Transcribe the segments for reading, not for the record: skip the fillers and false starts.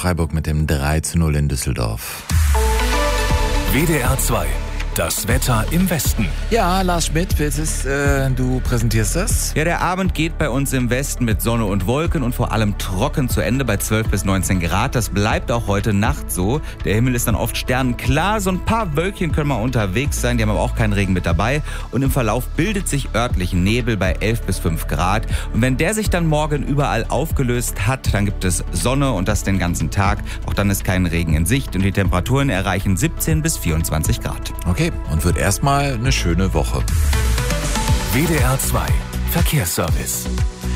Freiburg mit dem 3:0 in Düsseldorf. WDR 2. Das Wetter im Westen. Ja, Lars Schmidt, du präsentierst das. Ja, der Abend geht bei uns im Westen mit Sonne und Wolken und vor allem trocken zu Ende bei 12 bis 19 Grad. Das bleibt auch heute Nacht so. Der Himmel ist dann oft sternenklar. So ein paar Wölkchen können mal unterwegs sein, die haben aber auch keinen Regen mit dabei. Und im Verlauf bildet sich örtlich Nebel bei 11 bis 5 Grad. Und wenn der sich dann morgen überall aufgelöst hat, dann gibt es Sonne und das den ganzen Tag. Auch dann ist kein Regen in Sicht und die Temperaturen erreichen 17 bis 24 Grad. Okay, und wird erstmal eine schöne Woche. WDR 2. Verkehrsservice.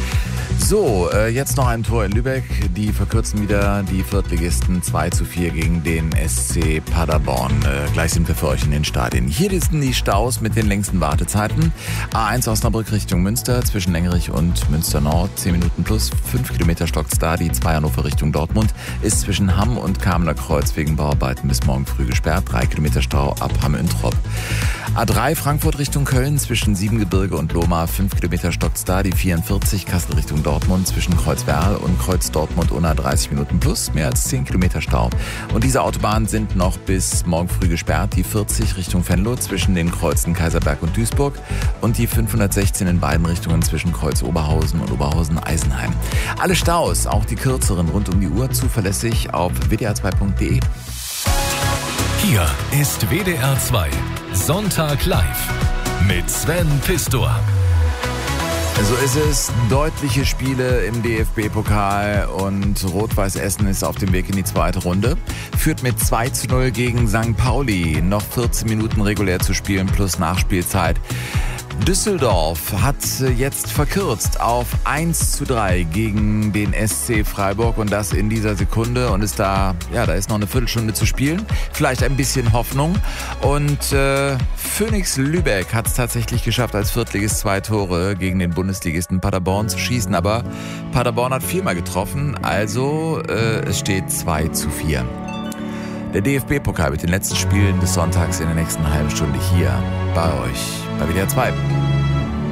So, jetzt noch ein Tor in Lübeck. Die verkürzen wieder die Viertligisten 2:4 gegen den SC Paderborn. Gleich sind wir für euch in den Stadien. Hier sind die Staus mit den längsten Wartezeiten. A1 Osnabrück Richtung Münster zwischen Lengerich und Münster Nord 10 Minuten plus. 5 Kilometer stockt's da. Die 2 Hannover Richtung Dortmund ist zwischen Hamm und Kamener Kreuz wegen Bauarbeiten bis morgen früh gesperrt. 3 Kilometer Stau ab Hamm-Üntrop. A3 Frankfurt Richtung Köln zwischen Siebengebirge und Lohmar 5 Kilometer stockt's da. Die 44 Kassel Richtung Dortmund zwischen Kreuzwerl und Kreuz Dortmund unter 30 Minuten plus, mehr als 10 Kilometer Stau. Und diese Autobahnen sind noch bis morgen früh gesperrt. Die 40 Richtung Venlo zwischen den Kreuzen Kaiserberg und Duisburg und die 516 in beiden Richtungen zwischen Kreuz Oberhausen und Oberhausen-Eisenheim. Alle Staus, auch die kürzeren rund um die Uhr, zuverlässig auf wdr2.de. Hier ist WDR 2. Sonntag live mit Sven Pistor. So ist es. Deutliche Spiele im DFB-Pokal und Rot-Weiß Essen ist auf dem Weg in die zweite Runde. Führt mit 2:0 gegen St. Pauli. Noch 14 Minuten regulär zu spielen plus Nachspielzeit. Düsseldorf hat jetzt verkürzt auf 1:3 gegen den SC Freiburg und das in dieser Sekunde und ist da ist noch eine Viertelstunde zu spielen. Vielleicht ein bisschen Hoffnung und Phoenix Lübeck hat es tatsächlich geschafft, als Viertligist 2 Tore gegen den Bundesligisten Paderborn zu schießen, aber Paderborn hat 4-mal getroffen, also es steht 2:4. Der DFB-Pokal mit den letzten Spielen des Sonntags in der nächsten halben Stunde hier bei euch bei WDR 2.